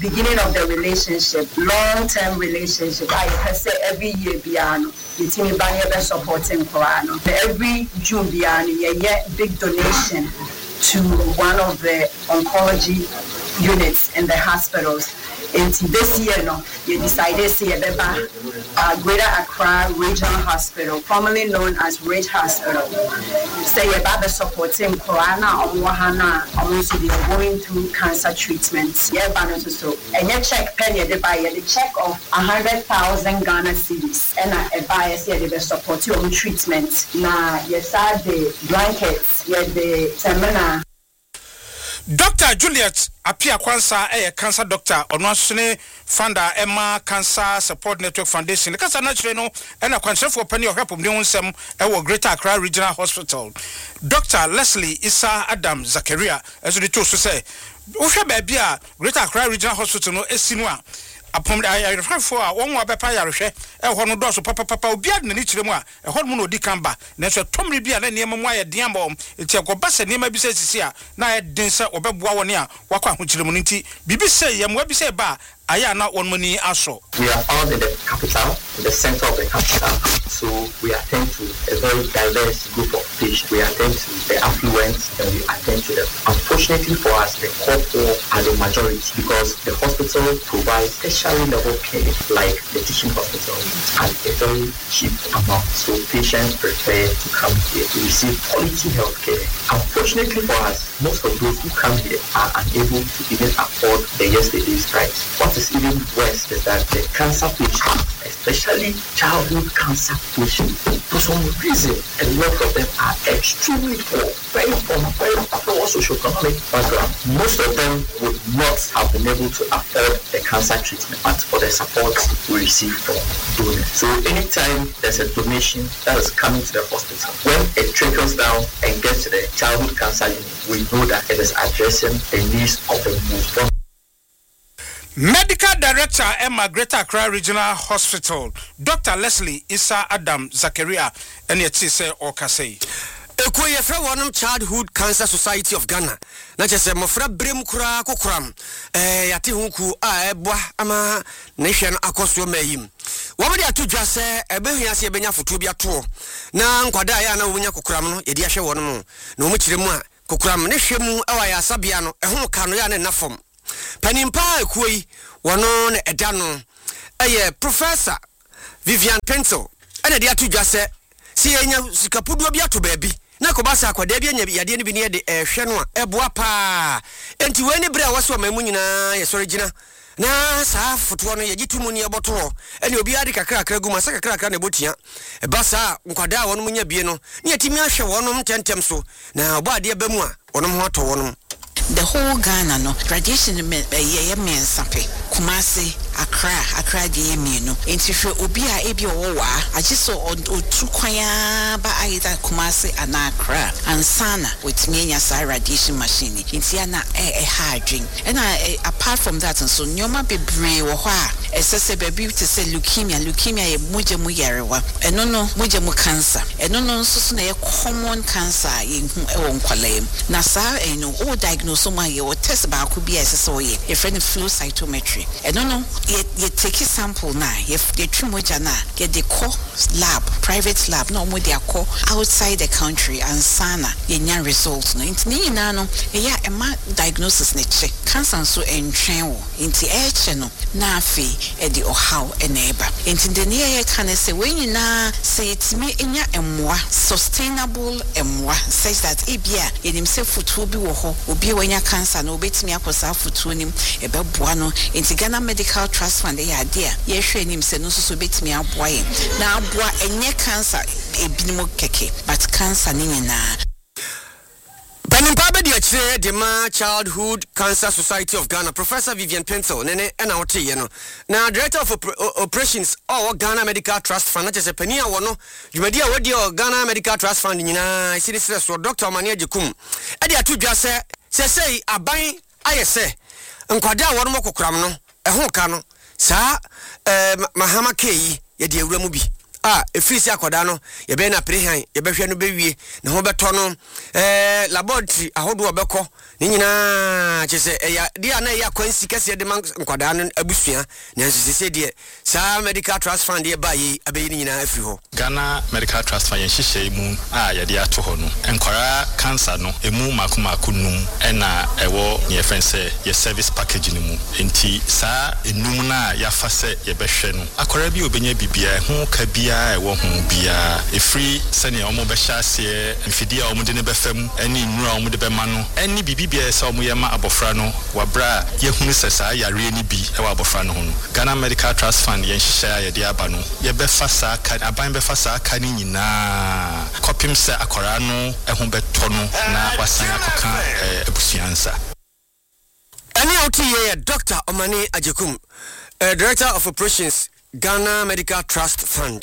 beginning of the relationship, long-term relationship. I say every year piano, the team by supporting Korano. Every June piano, big donation to one of the oncology units in the hospitals. And this year, you decided to see Greater Accra Regional Hospital, formerly known as Ridge Hospital. Say about the supporting Korana or Wahana, almost they are going through cancer treatments. Yeah, so and you check penny they buy the check of 100,000 Ghana cedis, and a buyer say they support your treatment. Now, yes, the blankets, yeah, the seminar. Dr. Juliet Apia Kwansa cancer doctor onosune founder Emma Cancer Support Network Foundation. The cancer naturally no and a concern for penny of help of some Greater Accra Regional Hospital. Dr. Leslie Issa Adam Zakaria as the two say baby Greater Accra Regional Hospital no esinwa upon I refer for one more papa yarehwe no do so papa obiad na ni kiremu a no no di kamba na so tomri bia na niam mo aye den bom enti akobasa niam bi se sisi a na den se obeboa woni a wakwa ho kiremu nti bibi se yam wa bi se ba aya na won mani aso. We are found in the capital, in the center of the capital, so we attend to a very diverse group of patients. We attend to the affluent and we attend to them. Unfortunately for us, the core poor are the majority because the hospital provides tertiary level care like the teaching hospital at a very cheap amount. So patients prefer to come here to receive quality health care. Unfortunately for us, most of those who come here are unable to even afford the yesterday's price. What is even worse is that the cancer patients, especially childhood cancer patients, for some reason, a lot of them are extremely poor, very poor socioeconomic background. Most of them would not have been able to afford the cancer treatment, but for the support we receive from donors. So anytime there's a donation that is coming to the hospital, when it trickles down and gets to the childhood cancer unit, we know that it is addressing the needs of the most vulnerable. Medical Director Emma Greater Accra Regional Hospital, Dr. Leslie Issa Adam Zakaria, and yet say or Kasei. Ekoye fra wonum Childhood Cancer Society of Ghana. Na chese mofra brem kura kokram. Yati hunku a eboa ama na hwe no akoso mayim. Wamade atudwa se ebehua se ebenya foto bi ato. Na nkwada ya na wonya kokram no yedi ahwe wonum. Na omu kiremu a kokram ne hwe mu awa ya sabia no ehun ka no ya ne nafom. Panimpa ekoi wono ne eda no Professor Vivian Pencil ene de atudwa se si enya sikapudu bi ato baabi na kobasa akwada bi anya yade ne bi ne de hwe no a eboa pa enti we ne bre a wose mamu nyina ye sori gina na sa foto no ye gitu mu ne eboto ene obi ade kakra gu masa kakra na botia basa nkwada wono munya bie no ne yatimi ahwe wono mtentem so na obo ade ba mu a wono ho ato wono. The whole Ghana no radiation me sape Kumasi Accra de no enti hwe obi a ebi owa agiso otu kwanya ba aida Kumasi ana Accra ansana with me nya radiation machine enti ana hardwin and apart from that so nyoma bebre wo ho a esese baby to say leukemia ye moje mu yarewa eno no moje mu cancer eno no nso na ye common cancer ye hu e won kwalem na sa eno o diagnose someone ye test ba ko bi esese o ye friend flow cytometry eno no ye take a sample na ye trimoja na ye de call lab private lab no mo de akọ outside the country and sana ye nya results no intini na no ye ema diagnosis ne che cancer so entwen wo inti no na afi e di ohaw eneba inti de ne ye kan say when na say itime enya emwa sustainable emwa says that ebia yenim se futu bi wo ho obi wanya cancer no obetimi akosa futu nim e beboa no inti Ghana Medical Trust Fund ya dia ye hwe nim se no so betimi aboa ye na aboa enye cancer ebinimo keke but cancer ni nyina Panimpa be dia chire de ma Childhood Cancer Society of Ghana Professor Vivian Pencil nene na wote ye no na Director of Operations Ghana Medical Trust Fund na chese pani a wono dwumadi a wodi Ghana Medical Trust Fund nyina siri so Dr. Mania Jekum e de atudwa se sei aban ayese nkwada wono mokokram no ho ka no sa mahama kei ye de awura mu bi efisi akoda no ye be na prehan ye be hwe no be wie ne ho beto no laboratory ahodo obekọ ni nyina chese ya dia na ya kwansi kase de man nkwada no abusua na nsese de sa medical trust fund ye ba yi abeyi ni nyina afiri ho Ghana Medical Trust Fund yenhyehyɛ mu ya de ato ho no enkwara cancer no emu makomako num na ewo ne yefense ye service package ni mu enti sa enum na ya fa se ye behwe no akwara bi obenya bibia ho ka bia ewo ho bia efri se ne omo behya ase mfidi a omo de ne befam ani nura omo de bema no ani bibia se omo ye ma abofra no wabra ye hunu se sa yare ni bi ewa abofra no ho no Ghana Medical Trust Fund yenhyehyɛ ye de aba no ye befa sa ka aban befa sa ka ni nyina kopim se akwara no ho beto no na wasan akoka ebusuansa Any out here Dr. Omani Ajekum, Director of Operations Ghana Medical Trust Fund.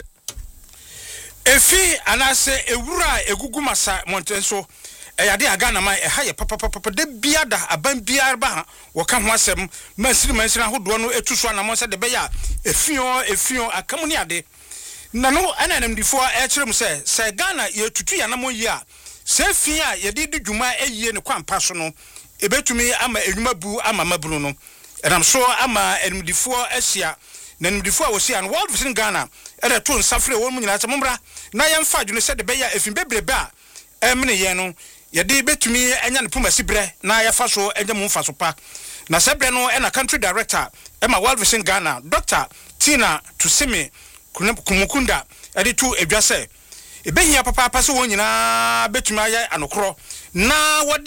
Efi anase ewura egugumasa montenso eyade agana man ehaye papa de biada aban biara ba wo ka ho asem mansiri ahodo no etuso anamon se de beya efion akamuni ade na no ananamdifo e kyerem se Ghana ye tutu yanamon yi a se fi a ye de dwuma eyie ne kwampa so no ebetumi ama enwuma bu ama mabunu no enam so ama enumdifo asia na enumdifo a wosia no World Vision Ghana ere to nsafre wo mu nyina se mombra na yemfa adwene se de beya efin bebrebe a emne ye no ye de betumi enya ne pomasi bre na yafa so enya mu mfa so pa na sebre no ena country director ema World Vision Ghana Dr. Tina Tusimi Kumukunda ede tu edwase ebehia papa se wo nyina betumi aye anokro na wode.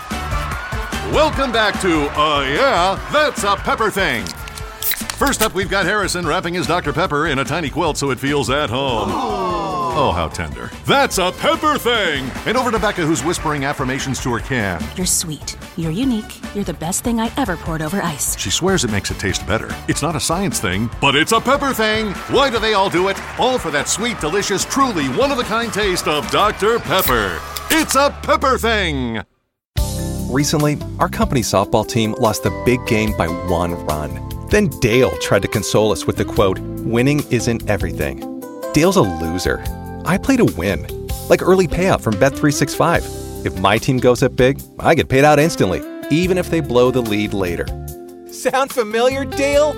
Welcome back to Yeah, That's a Pepper Thing. First up, we've got Harrison wrapping his Dr. Pepper in a tiny quilt so it feels at home. Oh, how tender. That's a Pepper Thing! And over to Becca, who's whispering affirmations to her can. You're sweet. You're unique. You're the best thing I ever poured over ice. She swears it makes it taste better. It's not a science thing, but it's a Pepper Thing! Why do they all do it? All for that sweet, delicious, truly one-of-a-kind taste of Dr. Pepper. It's a Pepper Thing! Recently, our company softball team lost the big game by 1 run. Then Dale tried to console us with the quote, "Winning isn't everything." Dale's a loser. I play to win. Like early payout from Bet365. If my team goes up big, I get paid out instantly, even if they blow the lead later. Sound familiar, Dale?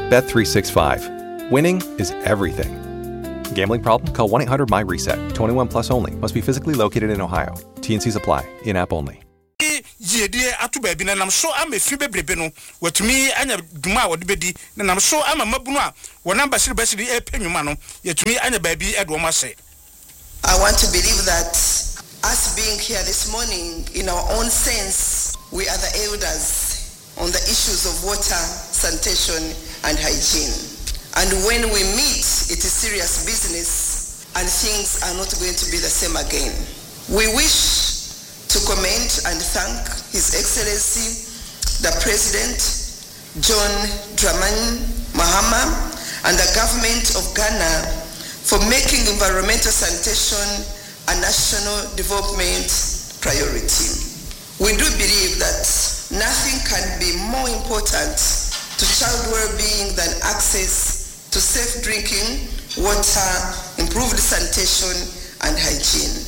Bet365. Winning is everything. Gambling problem? Call 1-800-MY-RESET. 21 plus only. Must be physically located in Ohio. T&Cs apply. In-app only. Yedie atu baabi na nam so ama fi bebrebe no watumi anya duma wode bedi na nam so ama mabunu a wona basiri epenwuma no yetumi anya baabi edo ma se. I want to believe that us being here this morning in our own sense we are the elders on the issues of water, sanitation and hygiene. And when we meet it is serious business and things are not going to be the same again. We wish to commend and thank His Excellency, the President, John Dramani Mahama, and the government of Ghana for making environmental sanitation a national development priority. We do believe that nothing can be more important to child well-being than access to safe drinking water, improved sanitation, and hygiene.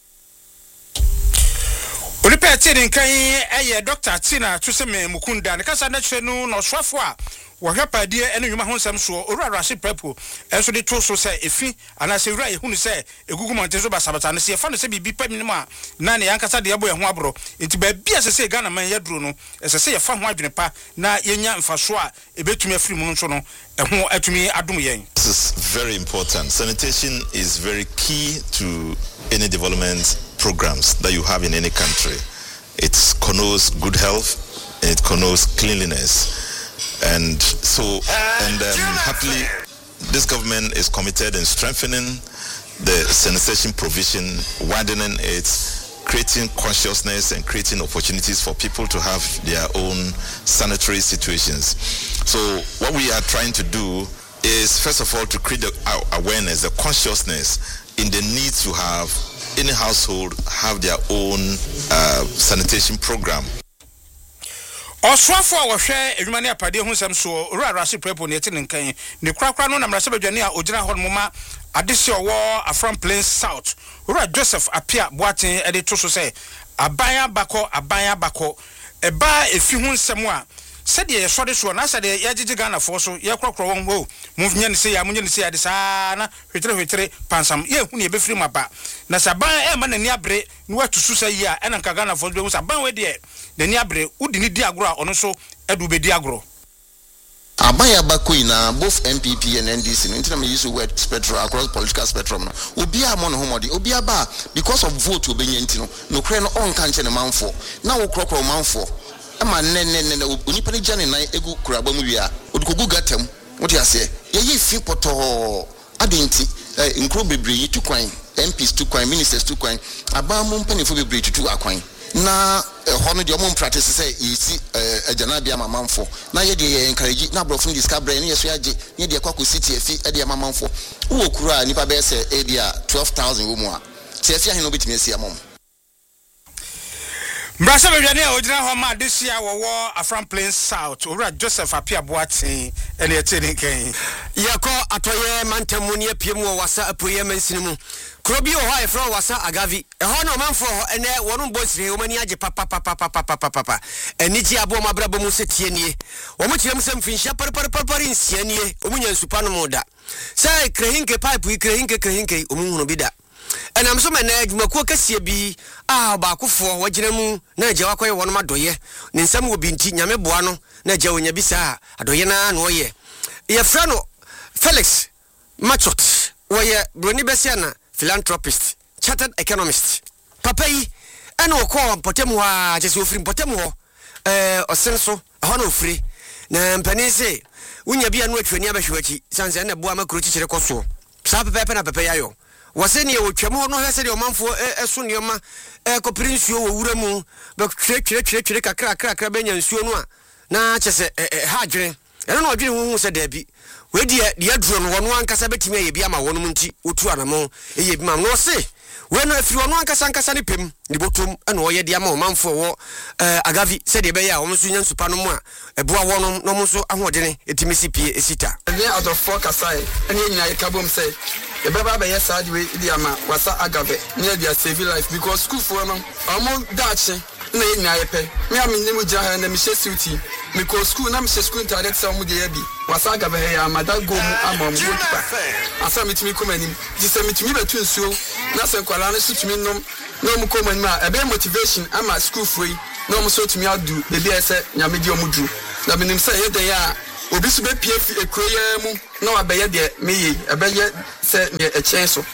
Olipe tini kan Dr. Tina Tusimi Mukunda ne kasa na chenu no swafo a wo hwepa die ene nwuma ho nsam so owura rase prepo enso de to so se efi ana se wura ehunu se egugu montezo basabata ne se fa no se bibi pamini ma na ne yankasa de yebo ho abro enti ba bia se Ghana man yaduro no ese se ye fa ho adwene pa na yenya mfaso a ebetumi afiri mu nso no eho atumi adom yen. This is very important. Sanitation is very key to any development programs that you have in any country. It connotes good health, it connotes cleanliness. And so, happily, this government is committed in strengthening the sanitation provision, widening it, creating consciousness and creating opportunities for people to have their own sanitary situations. So what we are trying to do is, first of all, to create the awareness, the consciousness in the need to have any household have their own sanitation program. Oswafo a wɔhwɛ adwuma ne apade ho nsɛm so owura Rasi Prepo ne yɛte ne nkan ne kurakura no na mmarahyɛ badwane a ogyina hɔ no ma adesi ɔwɔ Afram Plains South owura Joseph Apia Boaten ɛde to so sɛ aban abakɔ ɛba efi ho nsɛm a sɛdeɛ yɛsɔde so na sɛdeɛ yɛgyegye Ghana fo so yɛkorɔkorɔ wɔn ho mu nya ne sɛ de saa na hwetere pansam yɛhu ne yɛbɛfiri mu aba na sɛ aban ɛma n'ani abere ne watu so sɛ yi a ɛna nka Ghana fo bɛhu sɛ aban we deɛ n'ani abere wodi ne di agorɔ a ɔno so ɛdu bɛdi agorɔ Abaya Bakuina, both MPP and NDC, and use the word spectrum across political spectrum. Ubia mon homody, Ubia ba, because of vote to be no crane on cancer a month for. Now we crocro month for. A man, Unipani Jan and I, Egu Krabamubia, would go get them. What do you say? Ye fipoto Adinti, include bridge to coin, MPs to coin, ministers to coin, a bamum penny for the bridge to acquain. Na hono de omon practice say yisi ajanabia mamamfo na ye de encourage na brofun discover ne yeso age ne de kwako city efi e de mamamfo wo kura nipa be say e dia 12,000 wo mu a se efi aheno betimi asia mom Mbrasa bebiane a ogyina hɔ ma adesia wɔwɔ Afram Plains South owura Joseph Apia Boaten ene yɛte ne kan yɛkɔ atɔyɛ mantamu ne apiem wɔ wasa apoyɛ mansini mu Krobi oha efro wasa agavi eho na manfo ene wonu bosire o mani age papa eniji abo mabrabo mu setie nie o mu kirem sem finhia parpar nsia nie o mu nyansupa no moda sai krehinke pipe krehinke o mu hunu bida enam so mena adwumakuo kasie bi ba akofo wagina mu na agya wakoye wono madoye ne nsam wo binti nyame boa no na agya wonya bisa adoye na no ye yefra no Felix Machot woye broni besiana philanthropist, chartered economist. Papa yi eno ko potem ho a jese ofiri potem ho osen so ho na ofiri na mpani se unya bia no atwani abahwechi sanse na boa makro chichire koso sa pepe na pepe yayo wose ne wotwam ho no hese de omanfo eso neoma kopiri nsuo wo wura mu be twere kakra benya nsuo no a na chese ha dwene eno no dwene hu se da bi we dia duro no wono ankasa betimi aye bia ma wono munti otu anamo eye bi ma no se we no afiri wono ankasa ne pem ni botom ena oye dia ma omanfo wo agavi se de be ya wo so nyan supa no mu a eboa wono no mu so ahodene etimi sipie esita then out of four kasai ene nyina kabom say e beba be yes side we dia ma wasa agave near dia save life because school for no omo dache na nyina yepe me am nimu jaha na mi shesuti because school na mi school direct say omo de bi wasa agave ya madago mu amam wotipa asa mitimi komanim dise mitimi betu nsuo na se kwala na sutumi nom na omo komanim a ebe motivation ama school free na omo so tumi adu bebi ese nyame di omo dru na minim say ye den ya obi so be pie fi ekroya mu na wa beye de meye ebeye se ne echen so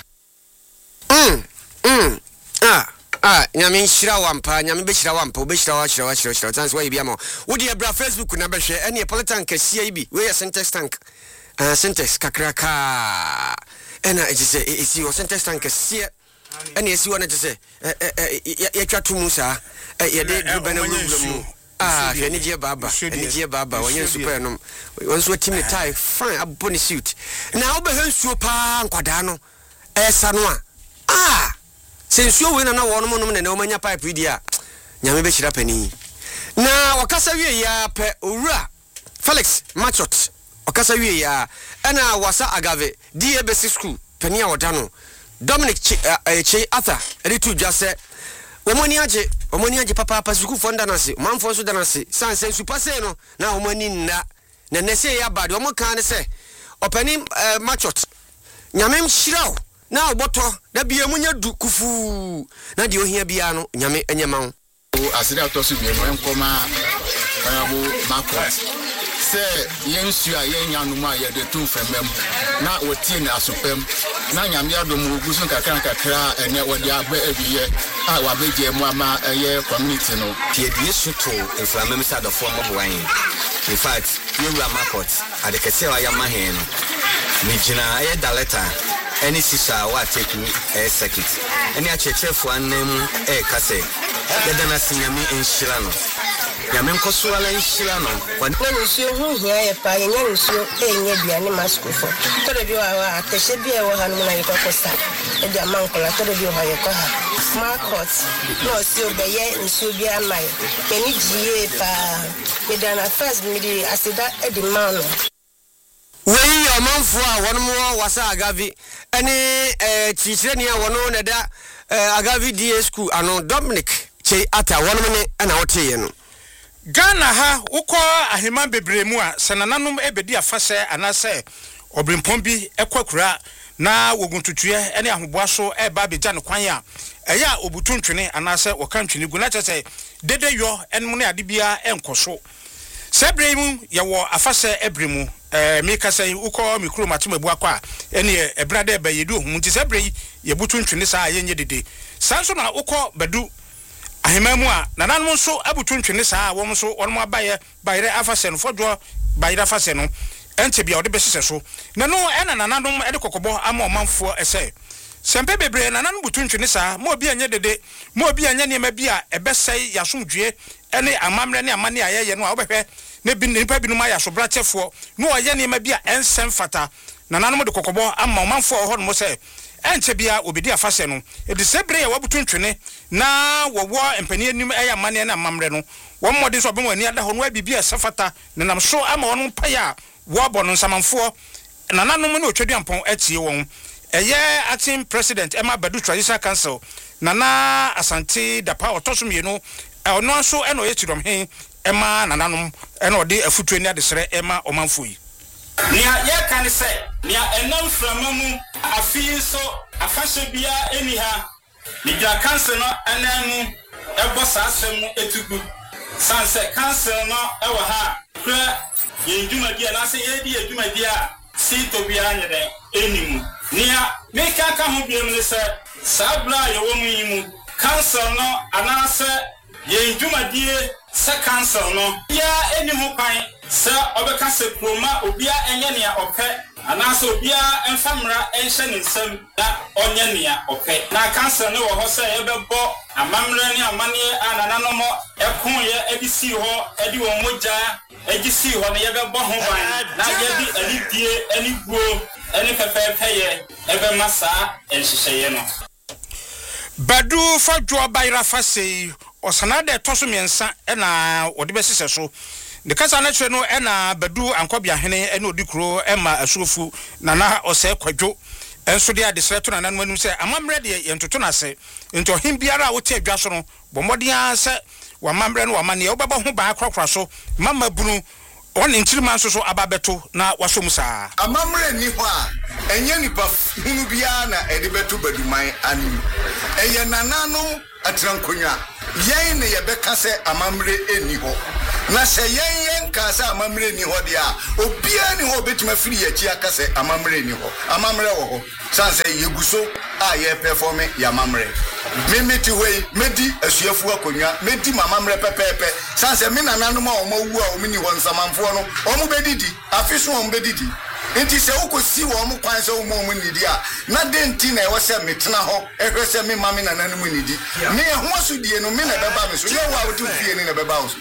nyame nhyira wampa nyame bɛhyira wampa obɛhyira wa chance wa bia ma wodi ebra Facebook na bɛhwɛ ene politan kasia yi bi we ya Syntex tank Syntex kakraka ena ejise esi o Syntex tank kasia ene esi wona ejise ya twatu mu sa ye de dubana wuru enije baba wanya super no wonso timi tie fine aboni suit na obehwe nsuo pa nkwada no esa no a sensuo we na wono monom ne omanya pipe dia nyame be hira pani na wakasa wie ya pe owura Felix Machot wakasa wie ya ena wasa agave die basic school pani a wodano Dominic Che Arthur editu dwase omoni age papa suku fonda nase manfo so danase sanse supase no na omoni nna na nese ya bade omo kan ne se opani Machot nyame mhirawo na oboto da bia munya du kufu na de ohia bia no nyame enyema ho asiri atosu bi no enkoma kanabo makot se yensu a yenya no ma ye de tun femem na wotie na asopem na nyame adom oguso kakra ene wode aba abiye a wabeje mu ama eye community no tie die suto inflamem sa da form of wine in fact you makot adekese wa ya mahen no ni gina eye daleta any sisa wa take circuit any achechefo anem kase yedana sinyami enhira no nyame nkoso ala nhyira no na nsuo hu hia ye pa yenya nsuo enye biane maskufo to de bi wa atehye bi e wo ha no na yikokosa e de amankola to de bi ha ye ko ha market no si obeye nsuo bi amai eni jiye pa medana first midi asida e di mano wei omanfo a wono wasa agavi ene chichireni a wono ne da agavi DA school ano Dominic che ata wono ne na wote no Ghana ha ukọ ahema bebremu a sanananum ebedi afase anase obrimpon bi ekwakura na woguntutue ene ahoboaso eba beja ne kwan a eya obutuntwene anase wakantwene gu na chese dedeyo enmu ne adebia enkoso sebremu yewo afase ebremu meka say ukọ mikro matemabu akwa ene ebrade eba yedu ohum nti sebrei yebutuntwene saa yenye dede sanso na ukọ bedu ahemamu a nananum so abutuntwene saa wom so wonmo abaye bayire afase no fodwo bayire afase no ente bia ode besese so na no ena nananum ede kokobo ama omanfo ese sempe bebre nananum butuntwene saa mo obi anye dede mo obi anye niema bia ebesai yasomdwe ene amamre ne amane ayeye no a obehwe ne bi nipa binum ayaso brachefo no oye niema bia ensem fata nananum de kokobo ama omanfo ho no se ente bia obedi afase no edi sebre ya wabutuntwene na wowo empani anim eya mane na mamre no wo mmode so obem ani ada ho no abibia safata nenam so ama won paya wo bo no nsamanfo nananom ne otwaduampon atie won eye acting president Emma Badu Traditional Council nana Asante Dapa otosomienu ono aso eno yechidom hen Emma nananom eno de afutu ni adesere Emma omanfoi nia ye kan se nia enam framamu afi so afashe bia eni ha ni ja council no ananu ebo sasem etugu sanse council no ewo ha kra ye ndumadi na se ye di edumadi a si to bia nyede enimu nia meka ka ho biem ne se sabra ye wo mu yimu council no anase ye ndumadi se council no ya enimu kwan se obeka se proma obia enye ne ope anase obia enfamra enhye ne nsam na onye ne ope na council no wo ho se ye bebo amamre ne amane anananom ekon ye edisi ho edi wo moja edisi ho ne ye bebo ho ban na ye di alidie aniguo eni pepepe ye ebe masa enhyehyeye no Badu fadwo bayra fase osanade tosomiensa ena wode besese so de kasa na twe no ena Badu ankobia hene ena odikuro ema asuofu nana ose kwadwo enso de adesere to nana manum se amamre de yentoto na se ento him biara wote adwa so no bomodian se wamamre no wamane obaba ho ba akrokra so mama bunu on ntirima nso so ababeto na wasom saa amamre ni ho a enye nipa hunu bia na edibeto baduman anim eye nanano atrankonya yen ne yebeka se amamre eni ho na se yen ka se amamre ni ho dia obia ni ho betima firi yachi aka se amamre ni ho amamre wo ho sanse yeguso a ye perform ya amamre memeti hoi medi asuafu akonya medi mamamre pepepe sanse me nanano ma o mawu a o mini ho nsamanfo no o mu bedidi afiso o mu bedidi enti se ukosi wo mu kwan se wo mu nidi a na denti na e wo se metena ho ehwe se me mame na nanu mu nidi me ho asudie no me na beba me so ye wa wo tu fie ni na beba wo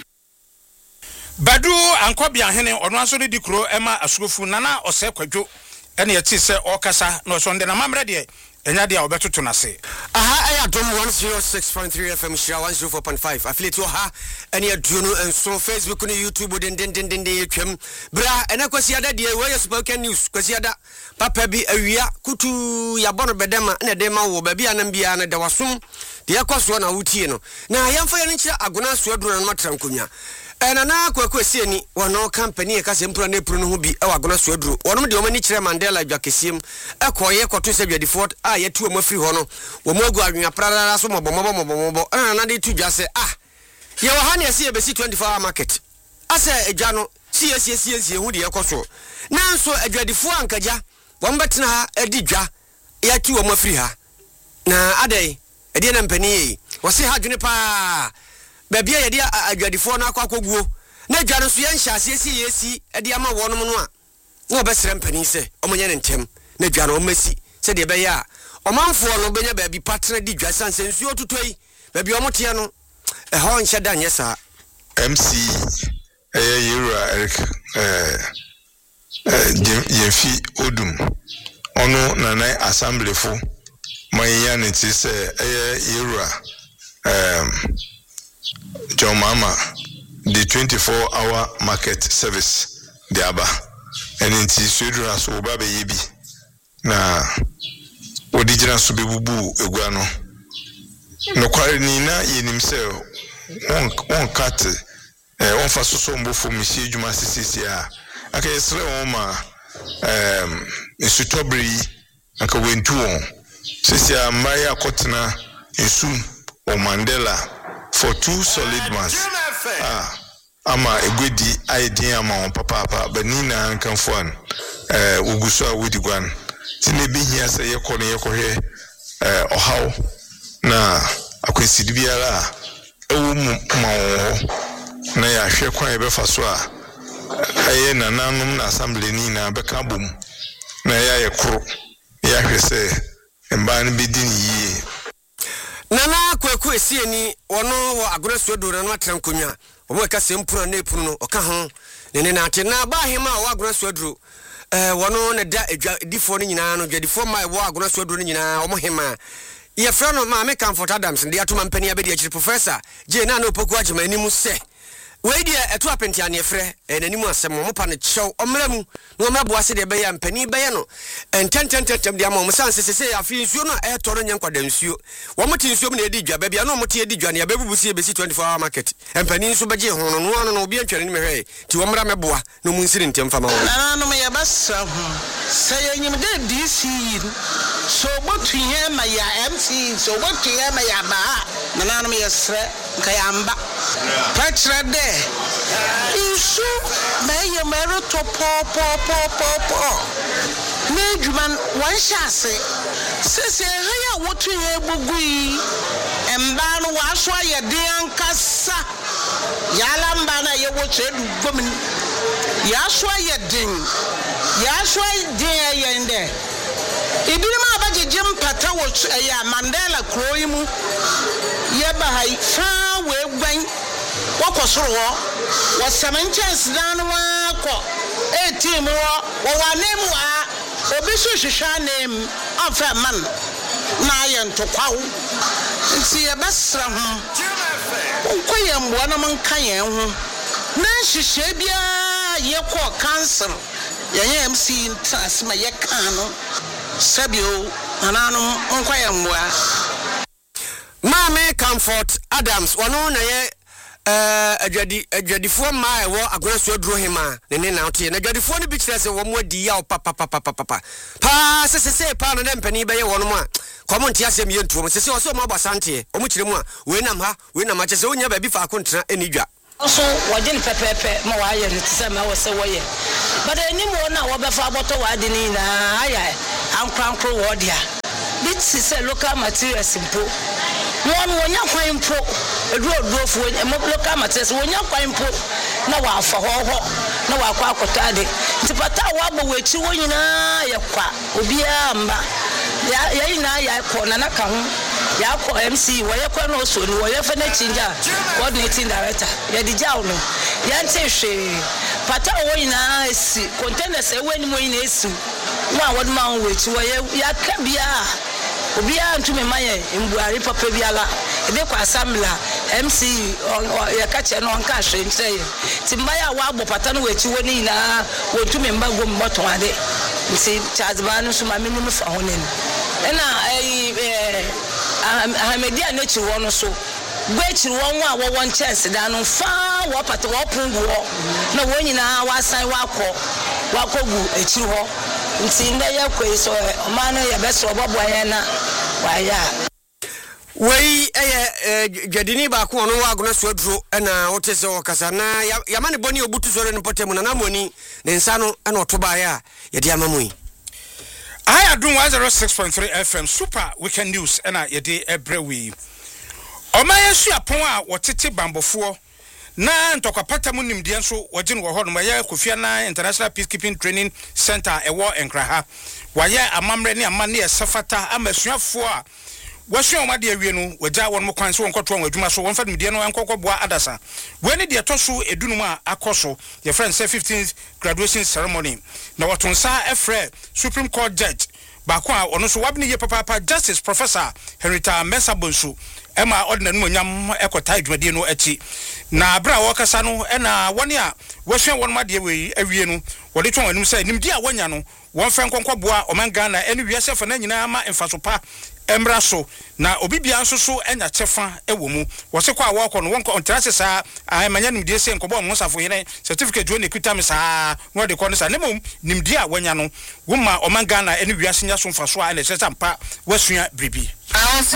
Badu ankobia hene ono aso de dikuro ema asuofu nana ose kwadwo ene yati se okasa no so nde na mamre de enya de obetoto na se aha aya dom 106.3 FM shira 104.5 affiliate ha ene aduno enso Facebook no YouTube den twem bra ene kwasi ada de we spoken news kwasi ada papa bi awia kutu ya bono bedema ene de ma wo ba bia na bia na da wasom de yakoso na wutie no na yamfa ye nchira agona so aduro na matrankonya na kwakwesi ni wono company e kase mpura na epuru no ho bi e wagona so aduro wono de omani kire Mandela dwakesiem ekoye koto se dwadifort a yetu omafiri ho no wo mogu adwenya prara so mobomobo na de tu dwa se ye wo ha ne se ebesi 24 hour market ase edwa no sie hu de yekoso nanso adwadifo ankaja wo mbetena ha edi dwa yetu omafiri ha na adai edi na mpani wo se ha dwene pa babia ye dia adwadifo na akwakoguo na dware so ye nhyase yesi e dia ma wonom no a no besere mpani se omonye ne ntem na dware o masi se de be ya omanfo no benya baabi patena di dwa sanse nsuo totoi babia omote no ho nhyɛ da nyɛ saa MC Yura Eric Yemfi Odum ono nana assembly fo my unity say Yura John Mama the 24-hour market service the aba and inti swedra so baba yebi na odigina so bebubu egua no no kware ni na yenim se on cut on fa so mbo fo misi adwuma sisisi a aka yesre on ma esutobri aka wentu on sisi a maya kotena esu o Mandela for 2 solid months ama egwedi aidin ama on papa benina nkanfo uguso a wodigwan tinebi hia se yekohwe ohaw na akwesidi biara ewu mawo na ya hwe kwan ebefa so a aye nananum na assembly ni na beka bom na ya yekro ya hwe se mban bidin yi nana kwaku esieni ono wo agoreso do na atrankonya omo ka sempura na epunu no oka ho ne na ate na ba hema wo agoreso aduro wono ne da difo no nyina no dwadifo mai wo agoreso aduro no nyina omo hema ye fra no ma me Comfort Adams ndi atuma mpani abedi akiri professor je na no poku agema animu se we dia eto apenti ane frɛ nanimu asɛm mo pa ne kyɛw ɔmramu no ɔmrabo ase de be ya mpani be ye no ententententem de ama mo sanse sese afi nsuo no ɛtɔ no nyankwada nsuo wo mo ti nsuo mo na edi dwa ba bia no mo ti edi dwa ne abebubusi ebesi 24-hour market empani nso beje ho no no obi antwere ne mehwe ti wo mra meboa no mu nsiri ntem fama wo na no me yabasa ho sɛ yanyim de DC so botu he ma ya MC so botu he ma ya ba na no me yesre nka ya mba patra de isu meye mero to po nejuman wan shase sese haya wotu ye bugui emba no waso ye de ankasa yala mba na ye wotu edu gomin yaso ye din yaso din ye nde ibiri ma baje jim pata wotu ya Mandela kroimu ye bahai fa we gwan wakosoro wo wasamanchance dan wako 18 wo wanem wa obi so hwehwa nem afa man na ye ntokwawo nti ye besra ho koye mbo na man kan ye ho na hwehwe bia ye ko cancer ye MC transma ye kan no sabio anano onkoye mbo Mame Comfort Adams wono na ye adwadifo ma ewo agoreso aduro hema ne na ote na adwadifo ne bi kire se wo mo adi ya papa pa sese pa no mpani be ye wono mu a komo ntia asem ye ntuo sese wo so mo abasante o mu kire mu a we nam ha we nam ache se wonya ba bi fa akontena enidwa so wajin pepepe ma wa ye tse ma wo se wo ye but eni mo na wo be fa boto wa de ni na aya ankrankro wo dia bit se local materials impo one wonya kwan pro eduodofo local materials wonya kwan pro na wa afa ho na wa akwa akotade tipata wa bo wechi wo nyina ye kwa obia mba ya ina ya ko na ka ho ya ko MC wo ye kwa no so ni wo ye fa na chinja coordinating director ya di jaw no ya nte hwe pata wo nyina esi containers e wani mo nyina esi wa wod ma wo wechi wo ye ya ka bia obia ntumi maye mbuari papa biala ebe kwa assembly MC ya kache no nka hwe ntre timbaya wa agbo pata no wechi woni na wontumi mbago mboto ade nti chazba no so ma menu fa honen na Ahmedia no chi wono so gbechi won wa wo won chance da no fa wo pata wo pungu wo na wo nyina wa san wa kogu echi ho nti nda ya kweso omano ya beso bobo ya na wa ya wei jadini ba ko no wa agona so aduro na wotese okasa na ya mane boni obutu so ne potemu na namoni ne nsa no na otoba ya ye dia mamui I adun 106.3 FM Super Weekend News na ye de ebrewi omaya su apon a wotete bambofo na ntokapata mu nimde nso wogin wo hono ya Kofi Annan International Peacekeeping Training Center ewo Enkraha waye amamre ne amane esafata amasuafo a wɔhwe wɔn ade awie no wɔgya wɔn mo kwan so wɔn kɔto wɔn adwuma so wɔn fa nimdeɛ no nkɔkɔboa adasa wɔn ne deɛ ɛtɔ so edunum a akɔ so yɛ friend say 15th graduation ceremony na wɔto nsa ɛfrɛ Supreme Court judge baako a ɔno so wabne yɛ papa Justice Professor Henrietta Mensah Bonsu ɛma ɔde nanu onyam ɛkɔta adwumadie no akyi na bra wɔkasa no ɛna wɔne a wɔhwe wɔn ade awie awie no wɔde twɔn anim sɛ nimdeɛ a wɔnya no wɔn fɛ nkɔnkɔboa ɔman Ghana ɛne wiase fa na nyinaa ma mfasopa emra so na obibia nso so enya chefa ewo mu wo se kwa awoko no wonko ontrase saa amanya nimdie se nkobo mo safo hene certificate jo ne kuta me saa no de ko no saa nemom nimdie a wanya no wo ma oman Ghana ene wiase nya so mfa so a na se sampa wasua bribi